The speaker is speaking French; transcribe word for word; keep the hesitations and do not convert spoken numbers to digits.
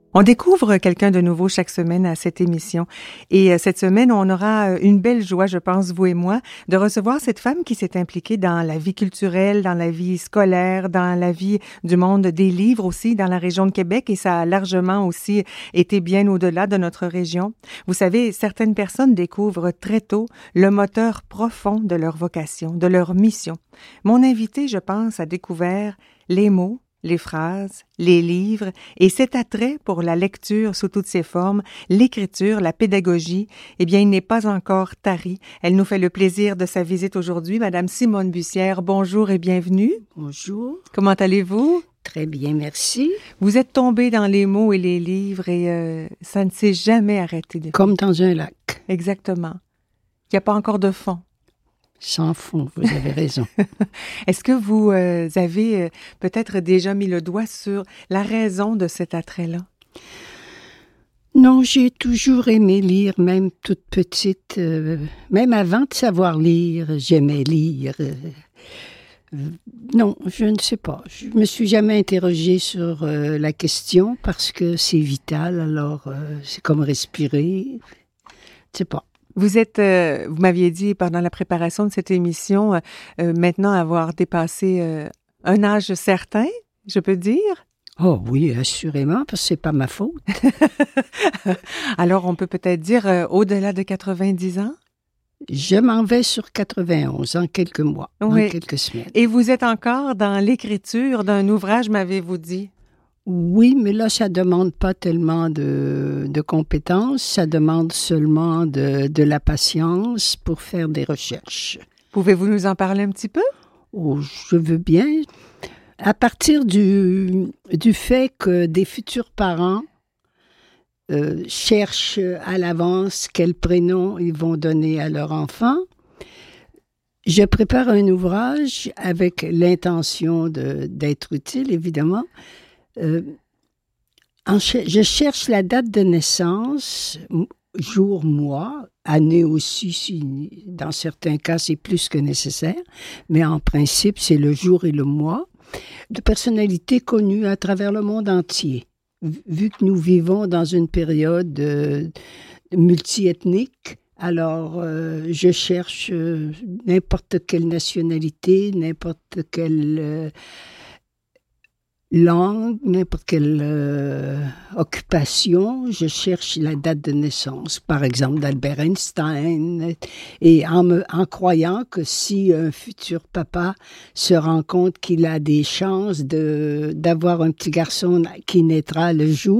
On découvre quelqu'un de nouveau chaque semaine à cette émission. Et cette semaine, on aura une belle joie, je pense, vous et moi, de recevoir cette femme qui s'est impliquée dans la vie culturelle, dans la vie scolaire, dans la vie du monde des livres aussi, dans la région de Québec. Et ça a largement aussi été bien au-delà de notre région. Vous savez, certaines personnes découvrent très tôt le moteur profond de leur vocation, de leur mission. Mon invité, je pense, a découvert les mots, les phrases, les livres et cet attrait pour la lecture sous toutes ses formes, l'écriture, la pédagogie, eh bien, il n'est pas encore tari. Elle nous fait le plaisir de sa visite aujourd'hui. Madame Simone Bussière, bonjour et bienvenue. Bonjour. Comment allez-vous? Très bien, merci. Vous êtes tombée dans les mots et les livres et euh, ça ne s'est jamais arrêté depuis. Comme dans un lac. Exactement. Il n'y a pas encore de fond. Sans fond, vous avez raison. Est-ce que vous euh, avez euh, peut-être déjà mis le doigt sur la raison de cet attrait-là? Non, j'ai toujours aimé lire, même toute petite. Euh, même avant de savoir lire, j'aimais lire. Euh, euh, non, je ne sais pas. Je me suis jamais interrogée sur euh, la question parce que c'est vital, alors euh, c'est comme respirer. Je ne sais pas. Vous êtes, euh, vous m'aviez dit pendant la préparation de cette émission, euh, euh, maintenant avoir dépassé euh, un âge certain, je peux dire? Oh oui, assurément, parce que c'est pas ma faute. Alors, on peut peut-être dire euh, au-delà de quatre-vingt-dix ans? Je m'en vais sur quatre-vingt-onze en quelques mois, oui. en quelques semaines. Et vous êtes encore dans l'écriture d'un ouvrage, m'avez-vous dit? Oui, mais là, ça demande pas tellement de, de compétences, ça demande seulement de, de la patience pour faire des recherches. Pouvez-vous nous en parler un petit peu? Oh, je veux bien. À partir du, du fait que des futurs parents euh, cherchent à l'avance quel prénom ils vont donner à leur enfant, je prépare un ouvrage avec l'intention de, d'être utile, évidemment. Euh, en ch- je cherche la date de naissance, jour, mois, année aussi, si, dans certains cas, c'est plus que nécessaire, mais en principe, c'est le jour et le mois, de personnalités connues à travers le monde entier. Vu que nous vivons dans une période euh, multiethnique, alors euh, je cherche euh, n'importe quelle nationalité, n'importe quelle... Euh, langue, n'importe quelle euh, occupation, je cherche la date de naissance, par exemple d'Albert Einstein, et en, me, en croyant que si un futur papa se rend compte qu'il a des chances de, d'avoir un petit garçon qui naîtra le jour